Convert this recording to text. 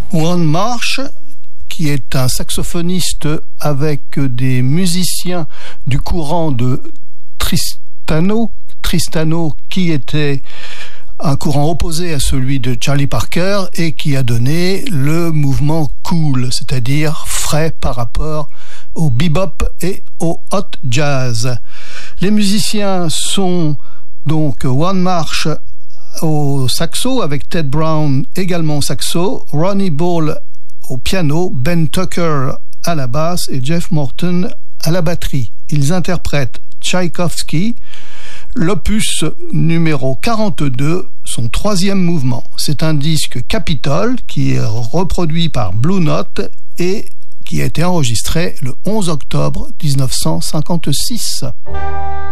One Marsh, qui est un saxophoniste avec des musiciens du courant de Tristano, qui était un courant opposé à celui de Charlie Parker et qui a donné le mouvement cool, c'est-à-dire frais par rapport au bebop et au hot jazz. Les musiciens sont donc One Marsh au saxo avec Ted Brown également au saxo, Ronnie Ball au piano, Ben Tucker à la basse et Jeff Morton à la batterie. Ils interprètent Tchaïkovski, l'opus numéro 42, son troisième mouvement. C'est un disque Capitol qui est reproduit par Blue Note et qui a été enregistré le 11 octobre 1956.